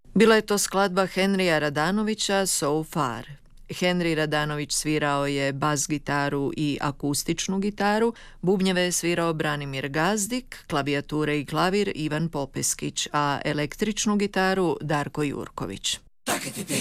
Bila je to skladba Henrija Radanovića So Far. Henri Radanović svirao je bas gitaru i akustičnu gitaru, bubnjeve je svirao Branimir Gazdik, klavijature i klavir Ivan Popeskić, a električnu gitaru Darko Jurković.